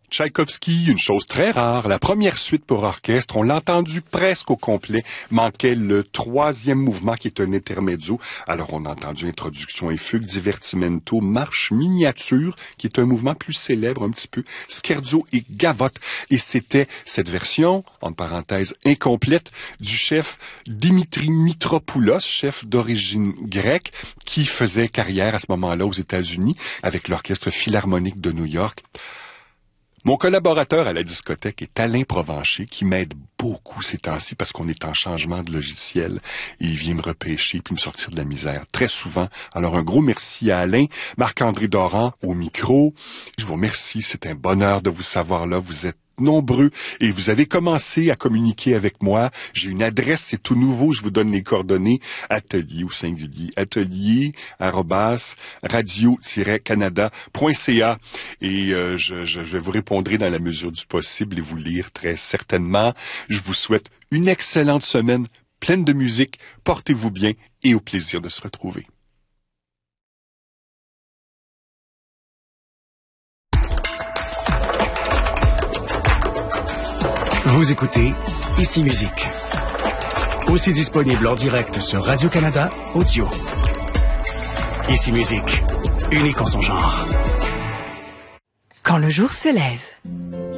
Tchaïkovski, une chose très rare, la première suite pour orchestre, on l'a entendu presque au complet, manquait le troisième mouvement qui est un intermezzo. Alors on a entendu introduction et fugue, divertimento, marche miniature, qui est un mouvement plus célèbre un petit peu, scherzo et gavotte. Et c'était cette version, en parenthèse incomplète, du chef Dimitri Mitropoulos, chef d'origine grecque, qui faisait carrière à ce moment-là aux États-Unis avec l'Orchestre Philharmonique de New York. Mon collaborateur à la discothèque est Alain Provencher, qui m'aide beaucoup ces temps-ci parce qu'on est en changement de logiciel et il vient me repêcher puis me sortir de la misère très souvent. Alors un gros merci à Alain, Marc-André Doran au micro. Je vous remercie, c'est un bonheur de vous savoir là. Vous êtes nombreux et vous avez commencé à communiquer avec moi. J'ai une adresse, c'est tout nouveau, je vous donne les coordonnées, atelier ou singulier, atelier@radio-canada.ca et je vous répondrai dans la mesure du possible et vous lire très certainement. Je vous souhaite une excellente semaine pleine de musique, portez-vous bien et au plaisir de se retrouver. Vous écoutez Ici Musique. Aussi disponible en direct sur Radio-Canada Audio. Ici Musique, unique en son genre. Quand le jour se lève.